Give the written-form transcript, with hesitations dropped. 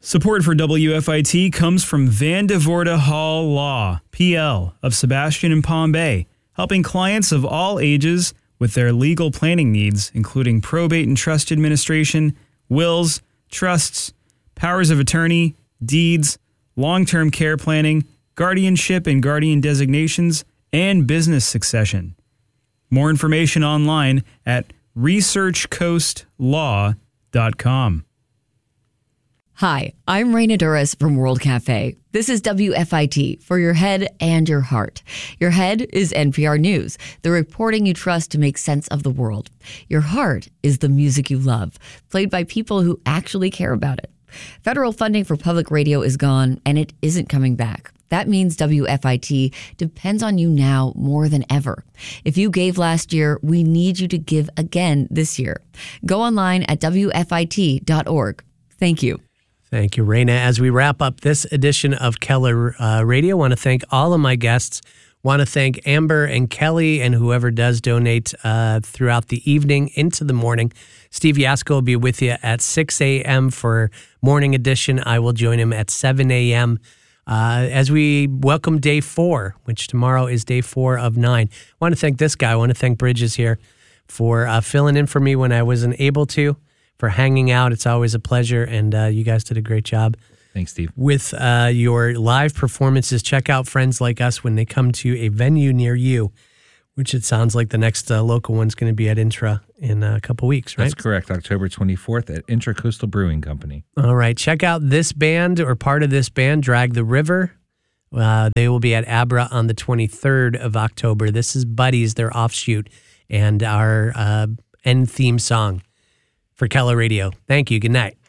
Support for WFIT comes from Van de Vorta Hall Law, PL, of Sebastian and Palm Bay, helping clients of all ages with their legal planning needs, including probate and trust administration, wills, trusts, powers of attorney, deeds, long-term care planning, guardianship and guardian designations, and business succession. More information online at researchcoastlaw.com. Hi, I'm Raina Duras from World Cafe. This is WFIT for your head and your heart. Your head is NPR News, the reporting you trust to make sense of the world. Your heart is the music you love, played by people who actually care about it. Federal funding for public radio is gone, and it isn't coming back. That means WFIT depends on you now more than ever. If you gave last year, we need you to give again this year. Go online at WFIT.org. Thank you. Thank you, Raina. As we wrap up this edition of Keller Radio, I want to thank all of my guests. Want to thank Amber and Kelly and whoever does donate throughout the evening into the morning. Steve Yasko will be with you at 6 a.m. for morning edition. I will join him at 7 a.m. As we welcome day 4, which tomorrow is day 4 of 9. I want to thank this guy. I want to thank Bridges here for filling in for me when I wasn't able to, for hanging out. It's always a pleasure, and you guys did a great job. Thanks, Steve. With your live performances. Check out Friends Like Us when they come to a venue near you, which it sounds like the next local one's going to be at Intra in a couple weeks, right? That's correct. October 24th at Intracoastal Brewing Company. All right. Check out this band or part of this band, Drag the River. They will be at Abra on the 23rd of October. This is Buddies, their offshoot, and our end theme song for Keller Radio. Thank you. Good night.